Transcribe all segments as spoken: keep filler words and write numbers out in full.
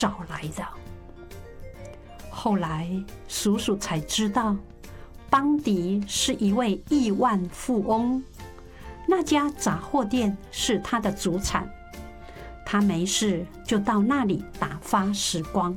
找来的。后来叔叔才知道，邦迪是一位亿万富翁，那家杂货店是他的祖产，他没事就到那里打发时光。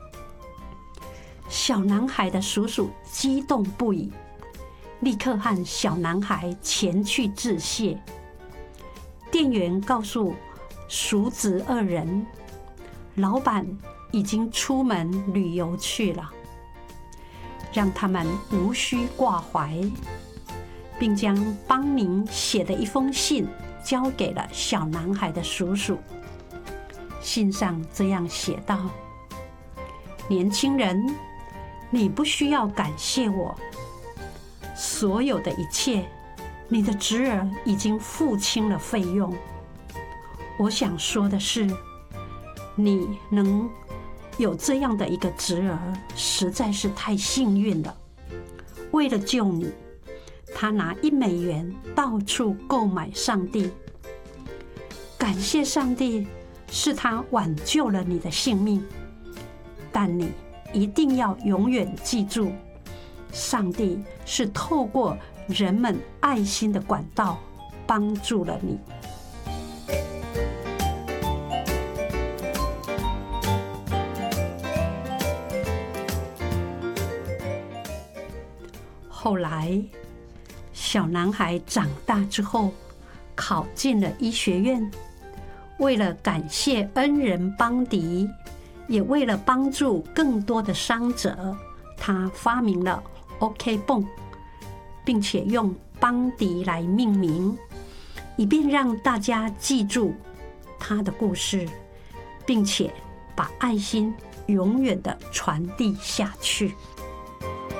小男孩的叔叔激动不已，立刻和小男孩前去致谢。店员告诉叔侄二人，老板已经出门旅游去了，让他们无需挂怀，并将邦宁写的一封信交给了小男孩的叔叔。信上这样写道：年轻人，你不需要感谢我，所有的一切，你的侄儿已经付清了费用。我想说的是，你能有这样的一个侄儿，实在是太幸运了。为了救你，他拿一美元到处购买上帝。感谢上帝，是他挽救了你的性命，但你一定要永远记住，上帝是透过人们爱心的管道帮助了你。后来，小男孩长大之后，考进了医学院。为了感谢恩人邦迪，也为了帮助更多的伤者，他发明了 OK 泵，并且用邦迪来命名，以便让大家记住他的故事，并且把爱心永远的传递下去。